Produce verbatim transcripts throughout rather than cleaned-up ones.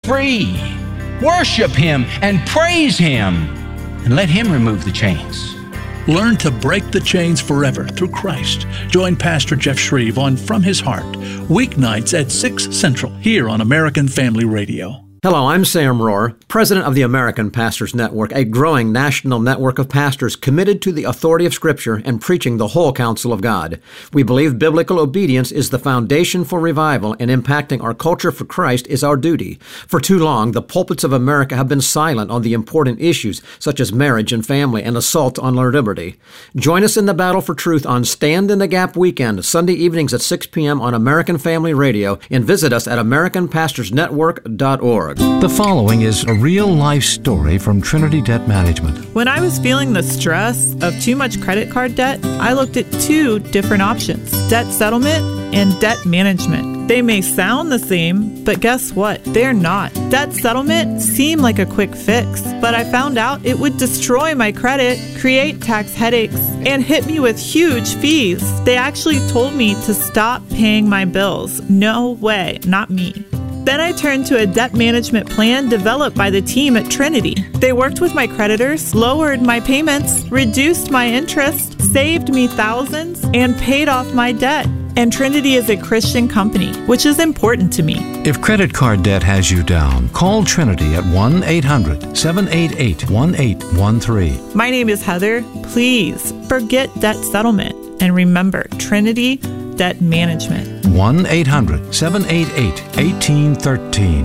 free. Worship Him and praise Him, and let Him remove the chains. Learn to break the chains forever through Christ. Join Pastor Jeff Shreve on From His Heart, weeknights at six Central, here on American Family Radio. Hello, I'm Sam Rohr, president of the American Pastors Network, a growing national network of pastors committed to the authority of Scripture and preaching the whole counsel of God. We believe biblical obedience is the foundation for revival, and impacting our culture for Christ is our duty. For too long, the pulpits of America have been silent on the important issues such as marriage and family and assault on our liberty. Join us in the battle for truth on Stand in the Gap Weekend, Sunday evenings at six p.m. on American Family Radio, and visit us at american pastors network dot org. The following is a real-life story from Trinity Debt Management. When I was feeling the stress of too much credit card debt, I looked at two different options: debt settlement and debt management. They may sound the same, but guess what? They're not. Debt settlement seemed like a quick fix, but I found out it would destroy my credit, create tax headaches, and hit me with huge fees. They actually told me to stop paying my bills. No way, not me. Then I turned to a debt management plan developed by the team at Trinity. They worked with my creditors, lowered my payments, reduced my interest, saved me thousands, and paid off my debt. And Trinity is a Christian company, which is important to me. If credit card debt has you down, call Trinity at one eight hundred seven eight eight one eight one three. My name is Heather. Please forget debt settlement and remember Trinity Debt Management. one eight hundred seven eight eight one eight one three.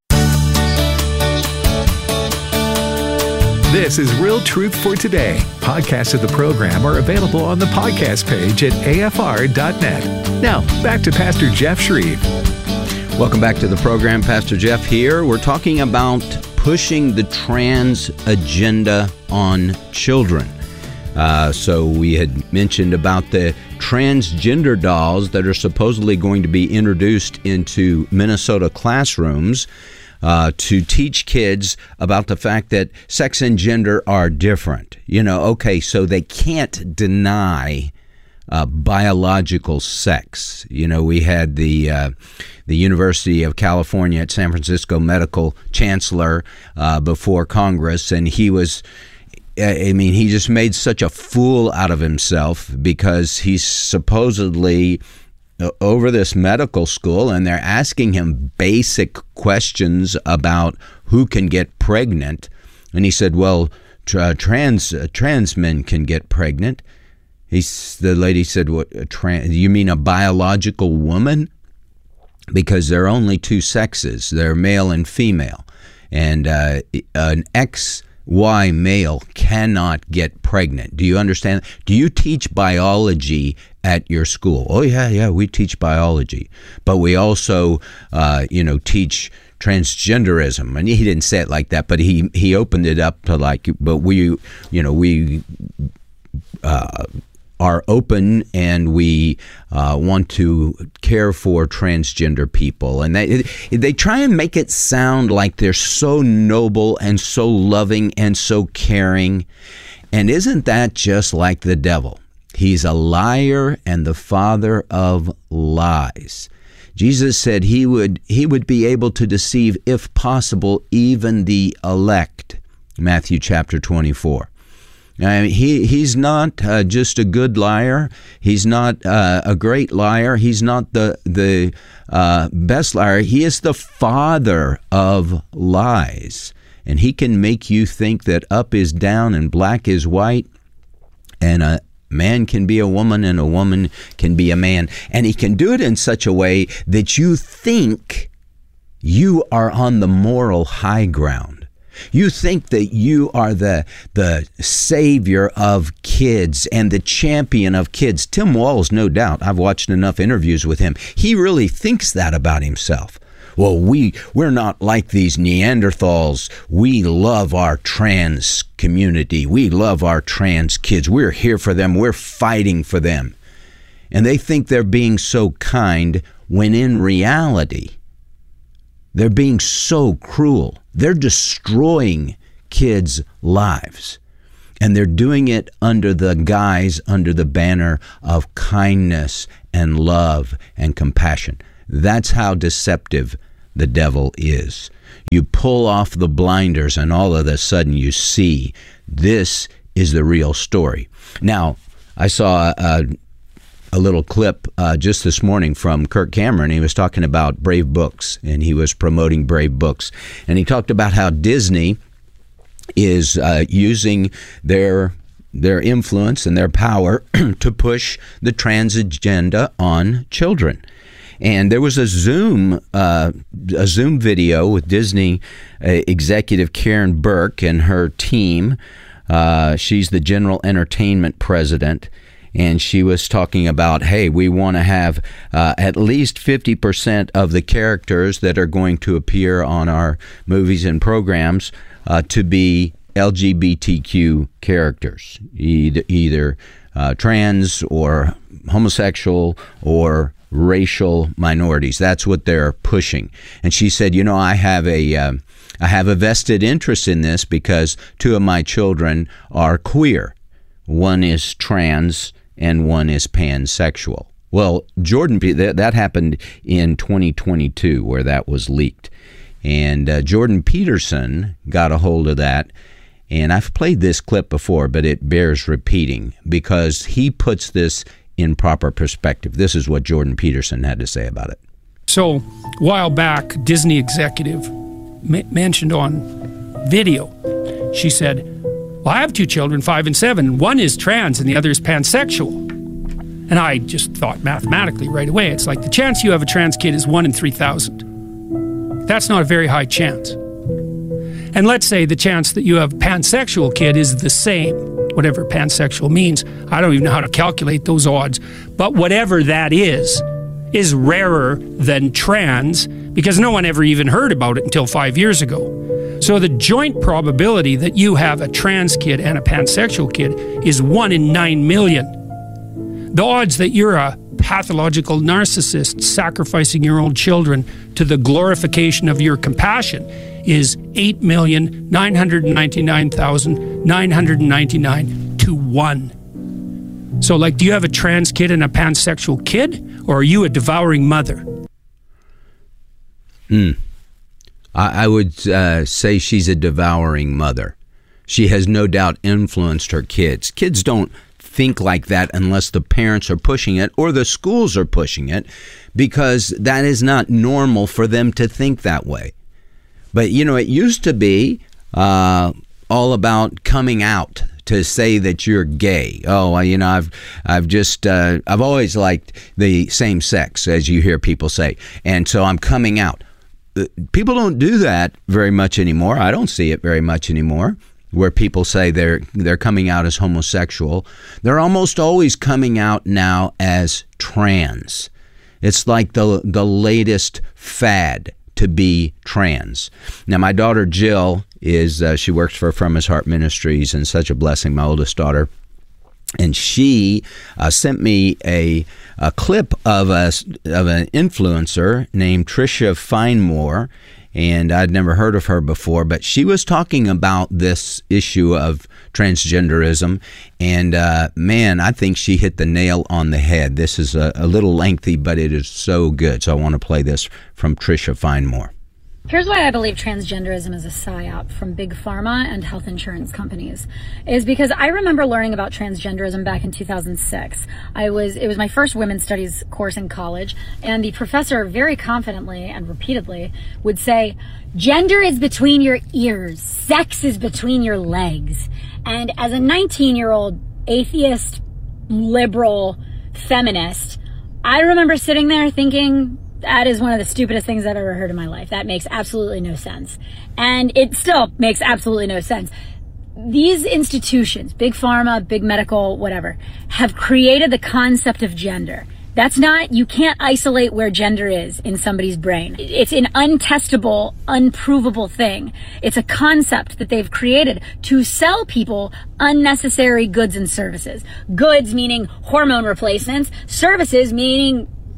This is Real Truth for Today. Podcasts of the program are available on the podcast page at A F R dot net. Now, back to Pastor Jeff Shreve. Welcome back to the program. Pastor Jeff here. We're talking about pushing the trans agenda on children. Uh, so we had mentioned about the transgender dolls that are supposedly going to be introduced into Minnesota classrooms uh, to teach kids about the fact that sex and gender are different. You know, okay, so they can't deny uh, biological sex. You know, we had the uh, the University of California at San Francisco medical chancellor uh, before Congress, and he was I mean, he just made such a fool out of himself because he's supposedly over this medical school and they're asking him basic questions about who can get pregnant. And he said, well, tra- trans uh, trans men can get pregnant. He's, the lady said, what, a trans, you mean a biological woman? Because there are only two sexes. They're male and female. And uh, an ex Y male cannot get pregnant. Do you understand? Do you teach biology at your school? Oh, yeah, yeah, we teach biology. But we also, uh, you know, teach transgenderism. And he didn't say it like that, but he, he opened it up to like, but we, you know, we uh, are open and we uh, want to care for transgender people. And they they try and make it sound like they're so noble and so loving and so caring. And isn't that just like the devil? He's a liar and the father of lies. Jesus said he would he would be able to deceive, if possible, even the elect. Matthew chapter twenty-four. I mean, he he's not uh, just a good liar. He's not uh, a great liar. He's not the the uh, best liar. He is the father of lies, and he can make you think that up is down and black is white, and a man can be a woman and a woman can be a man, and he can do it in such a way that you think you are on the moral high ground. You think that you are the the savior of kids and the champion of kids. Tim Walz, no doubt. I've watched enough interviews with him. He really thinks that about himself. Well, we, we're not like these Neanderthals. We love our trans community. We love our trans kids. We're here for them. We're fighting for them. And they think they're being so kind when in reality, they're being so cruel. They're destroying kids' lives. And they're doing it under the guise, under the banner of kindness and love and compassion. That's how deceptive the devil is. You pull off the blinders, and all of a sudden you see this is the real story. Now, I saw a, a little clip uh, just this morning from Kirk Cameron. He was talking about Brave Books, and he was promoting Brave Books. And he talked about how Disney is uh, using their their influence and their power to push the trans agenda on children. And there was a Zoom uh, a Zoom video with Disney uh, executive Karen Burke and her team. Uh, she's the general entertainment president, and she was talking about, hey, we want to have uh, at least fifty percent of the characters that are going to appear on our movies and programs uh, to be L G B T Q characters, either, either uh, trans or homosexual or racial minorities. That's what they're pushing. And she said, you know, I have a uh, I have a vested interest in this because two of my children are queer. One is trans and one is pansexual. Well, Jordan, that, that happened in twenty twenty-two where that was leaked. And uh, Jordan Peterson got a hold of that. And I've played this clip before, but it bears repeating because he puts this in proper perspective. This is what Jordan Peterson had to say about it. So, a while back, Disney executive m- mentioned on video, she said, well, I have two children, five and seven. One is trans and the other is pansexual. And I just thought mathematically right away, it's like the chance you have a trans kid is one in three thousand. That's not a very high chance. And let's say the chance that you have a pansexual kid is the same, whatever pansexual means. I don't even know how to calculate those odds. But whatever that is, is rarer than trans because no one ever even heard about it until five years ago. So the joint probability that you have a trans kid and a pansexual kid is one in nine million. The odds that you're a pathological narcissist sacrificing your own children to the glorification of your compassion is eight million nine hundred ninety-nine thousand nine hundred ninety-nine to one. So, like, do you have a trans kid and a pansexual kid, or are you a devouring mother? Mm. I, I would uh, say she's a devouring mother. She has no doubt influenced her kids. Kids don't think like that unless the parents are pushing it or the schools are pushing it, because that is not normal for them to think that way. But, you know, it used to be uh, all about coming out to say that you're gay. Oh, you know, I've I've just, uh, I've always liked the same sex, as you hear people say. And so I'm coming out. People don't do that very much anymore. I don't see it very much anymore, where people say they're they're coming out as homosexual. They're almost always coming out now as trans. It's like the the latest fad to be trans. Now, my daughter Jill is, uh, she works for From His Heart Ministries, and such a blessing, my oldest daughter. And she uh, sent me a, a clip of a, of an influencer named Tricia Finemore, and I'd never heard of her before, but she was talking about this issue of transgenderism, and uh, man, I think she hit the nail on the head. This is a, a little lengthy, but it is so good, so I want to play this from Tricia Finemore. Here's why I believe transgenderism is a psyop from big pharma and health insurance companies, is because I remember learning about transgenderism back in two thousand six. I was, it was my first women's studies course in college, and the professor very confidently and repeatedly would say, gender is between your ears, sex is between your legs. And as a nineteen-year-old atheist, liberal, feminist, I remember sitting there thinking, that is one of the stupidest things I've ever heard in my life. That makes absolutely no sense. And it still makes absolutely no sense. These institutions, big pharma, big medical, whatever, have created the concept of gender. That's not, you can't isolate where gender is in somebody's brain. It's an untestable, unprovable thing. It's a concept that they've created to sell people unnecessary goods and services. Goods meaning hormone replacements, services meaning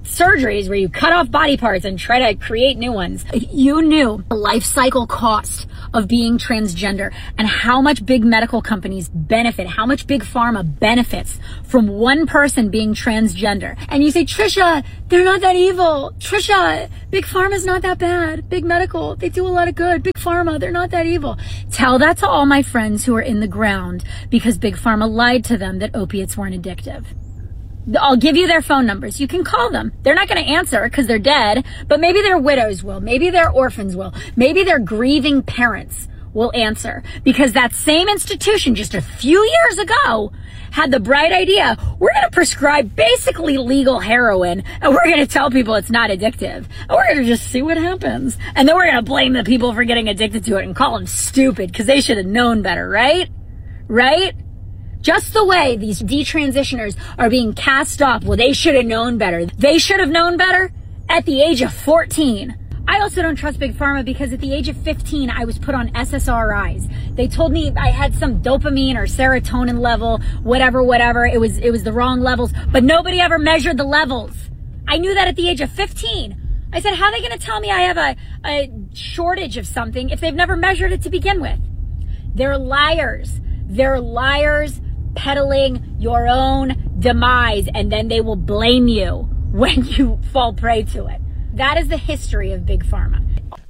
surgeries where you cut off body parts and try to create new ones. You knew the life cycle cost of being transgender and how much big medical companies benefit, how much big pharma benefits from one person being transgender. And you say, Trisha, they're not that evil. Trisha, big pharma's not that bad. Big medical, they do a lot of good. Big pharma, they're not that evil. Tell that to all my friends who are in the ground because big pharma lied to them that opiates weren't addictive. I'll give you their phone numbers. You can call them. They're not going to answer because they're dead, but maybe their widows will. Maybe their orphans will. Maybe their grieving parents will answer because that same institution just a few years ago had the bright idea, we're going to prescribe basically legal heroin and we're going to tell people it's not addictive and we're going to just see what happens. And then we're going to blame the people for getting addicted to it and call them stupid because they should have known better, right? Right? Just the way these detransitioners are being cast off, well, they should have known better. They should have known better at the age of fourteen. I also don't trust Big Pharma because at the age of fifteen, I was put on S S R Is. They told me I had some dopamine or serotonin level, whatever, whatever. It was, it was the wrong levels, but nobody ever measured the levels. I knew that at the age of fifteen. I said, how are they going to tell me I have a, a shortage of something if they've never measured it to begin with? They're liars. They're liars. Peddling your own demise, and then they will blame you when you fall prey to it. That is the history of Big Pharma.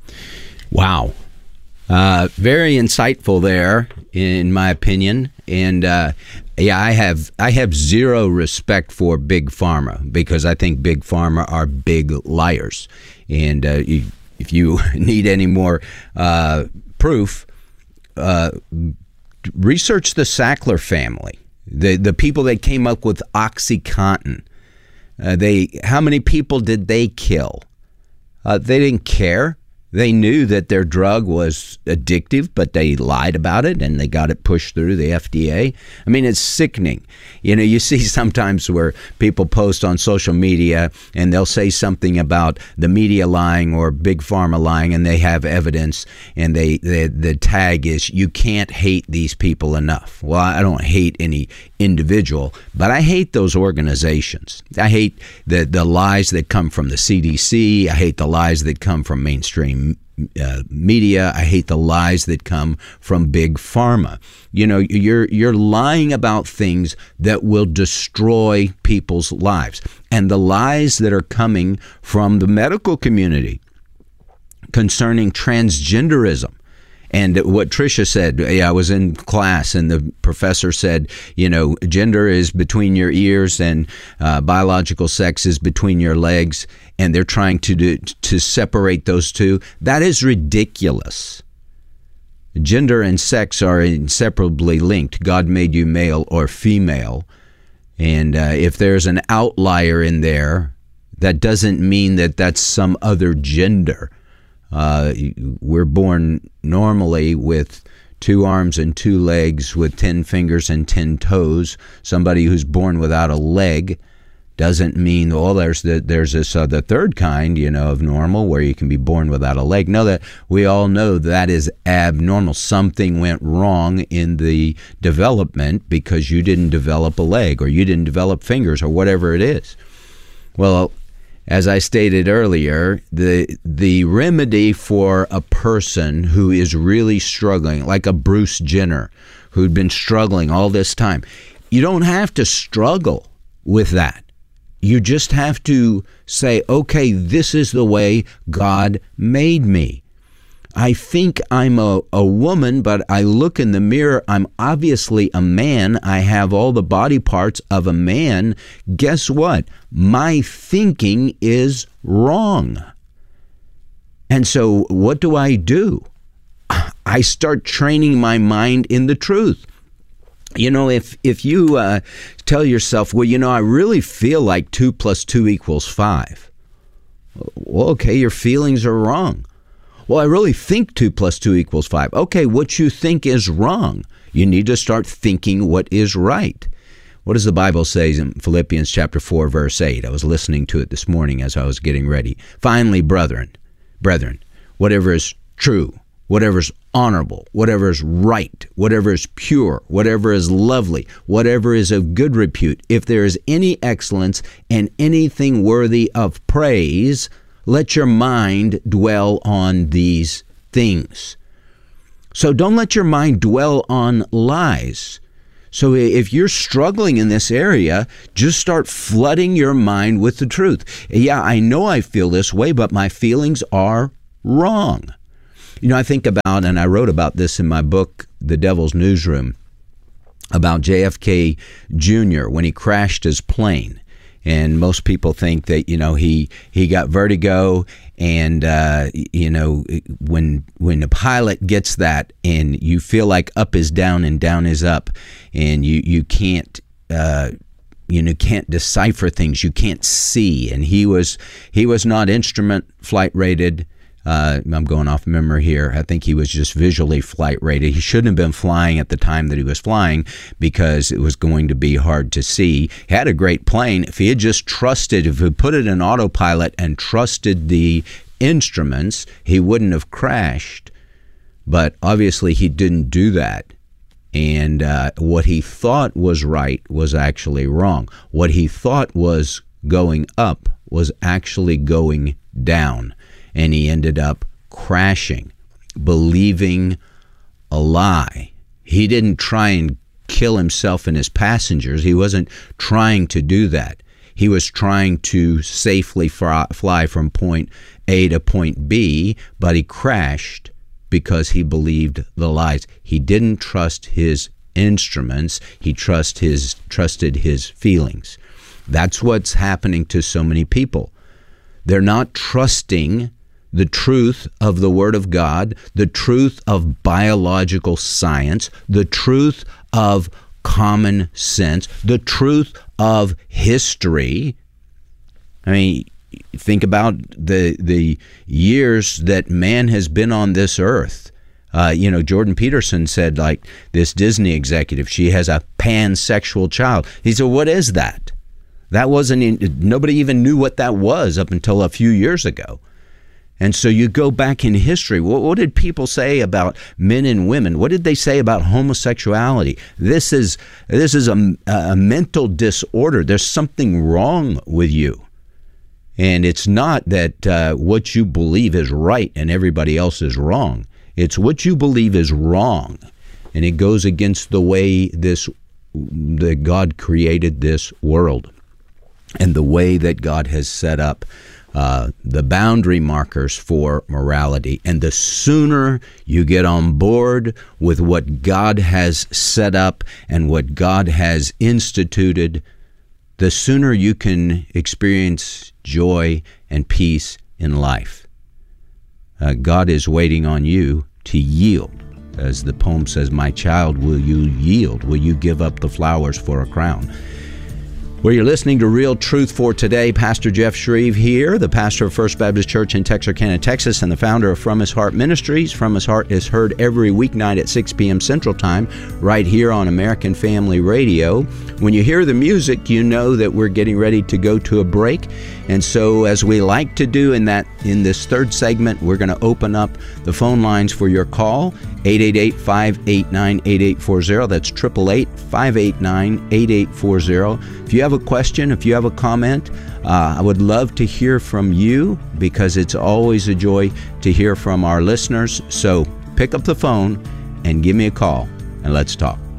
Wow. Uh, very insightful there, in my opinion. And uh, yeah, I have I have zero respect for Big Pharma because I think Big Pharma are big liars. And uh, you, if you need any more uh, proof, uh research the Sackler family, the the people that came up with OxyContin. Uh, they how many people did they kill? Uh, they didn't care. They knew that their drug was addictive, but they lied about it and they got it pushed through the F D A. I mean, it's sickening. You know, you see sometimes where people post on social media and they'll say something about the media lying or Big Pharma lying and they have evidence and they, they the tag is, you can't hate these people enough. Well, I don't hate any individual, but I hate those organizations. I hate the, the lies that come from the C D C. I hate the lies that come from mainstream Uh, media. I hate the lies that come from Big Pharma. You know, you're you're lying about things that will destroy people's lives. And the lies that are coming from the medical community concerning transgenderism. And what Trisha said, yeah, I was in class and the professor said, you know, gender is between your ears and uh, biological sex is between your legs. And they're trying to do, to separate those two. That is ridiculous. Gender and sex are inseparably linked. God made you male or female. And uh, if there's an outlier in there, that doesn't mean that that's some other gender. Uh, we're born normally with two arms and two legs with ten fingers and ten toes. Somebody who's born without a leg doesn't mean, well, there's the, there's this uh, the third kind, you know, of normal where you can be born without a leg. No, that we all know that is abnormal. Something went wrong in the development because you didn't develop a leg or you didn't develop fingers or whatever it is. Well, as I stated earlier, the the remedy for a person who is really struggling, like a Bruce Jenner, who'd been struggling all this time, you don't have to struggle with that. You just have to say, okay, this is the way God made me. I think I'm a, a woman, but I look in the mirror, I'm obviously a man. I have all the body parts of a man. Guess what? My thinking is wrong. And so what do I do? I start training my mind in the truth. You know, if if you uh, tell yourself, well, you know, I really feel like two plus two equals five. Well, okay, your feelings are wrong. Well, I really think two plus two equals five. Okay, what you think is wrong. You need to start thinking what is right. What does the Bible say in Philippians chapter four, verse eight? I was listening to it this morning as I was getting ready. Finally, brethren, brethren, whatever is true, whatever is honorable, whatever is right, whatever is pure, whatever is lovely, whatever is of good repute, if there is any excellence and anything worthy of praise, let your mind dwell on these things. So don't let your mind dwell on lies. So if you're struggling in this area, just start flooding your mind with the truth. Yeah, I know I feel this way, but my feelings are wrong. You know, I think about, and I wrote about this in my book, The Devil's Newsroom, about J F K Junior when he crashed his plane. And most people think that, you know, he he got vertigo, and, uh, you know, when when the pilot gets that and you feel like up is down and down is up, and you, you can't, uh, you know, can't decipher things, you can't see. And he was, he was not instrument flight rated. Uh, I'm going off memory here. I think he was just visually flight rated. He shouldn't have been flying at the time that he was flying because it was going to be hard to see. He had a great plane. If he had just trusted, if he put it in autopilot and trusted the instruments, he wouldn't have crashed. But obviously he didn't do that. And uh, what he thought was right was actually wrong. What he thought was going up was actually going down. And he ended up crashing, believing a lie. He didn't try and kill himself and his passengers. He wasn't trying to do that. He was trying to safely fly from point A to point B, but he crashed because he believed the lies. He didn't trust his instruments. He trust his, trusted his feelings. That's what's happening to so many people. They're not trusting the truth of the Word of God, the truth of biological science, the truth of common sense, the truth of history. I mean, think about the the years that man has been on this earth. Uh, you know, Jordan Peterson said, like, this Disney executive, she has a pansexual child. He said, what is that? That wasn't, in, nobody even knew what that was up until a few years ago. And so you go back in history. What, what did people say about men and women? What did they say about homosexuality? This is this is a, a mental disorder. There's something wrong with you. And it's not that uh, what you believe is right and everybody else is wrong. It's what you believe is wrong. And it goes against the way this that God created this world and the way that God has set up Uh, the boundary markers for morality. And the sooner you get on board with what God has set up and what God has instituted, the sooner you can experience joy and peace in life. Uh, God is waiting on you to yield. As the poem says, my child, will you yield? Will you give up the flowers for a crown? Well, you're listening to Real Truth for Today. Pastor Jeff Shreve here, the pastor of First Baptist Church in Texarkana, Texas, and the founder of From His Heart Ministries. From His Heart is heard every weeknight at six p.m. Central Time, right here on American Family Radio. When you hear the music, you know that we're getting ready to go to a break. And so, as we like to do in that in this third segment, we're going to open up the phone lines for your call. eight eight eight, five eight nine, eight eight four zero. That's eight eight eight, five eight nine, eight eight four zero. If you have a question, if you have a comment, uh, I would love to hear from you because it's always a joy to hear from our listeners. So pick up the phone and give me a call and let's talk.